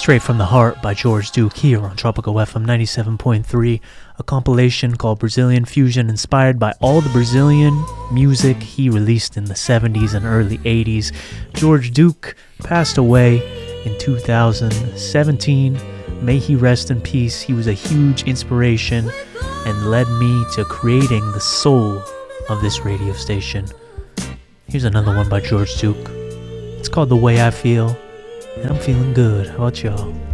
Straight from the Heart by George Duke here on Tropical FM 97.3, a compilation called Brazilian Fusion inspired by all the Brazilian music he released in the 70s and early 80s. George Duke passed away in 2017. May he rest in peace. He was a huge inspiration and led me to creating the soul of this radio station. Here's another one by George Duke. It's called The Way I Feel. And I'm feeling good. How about y'all?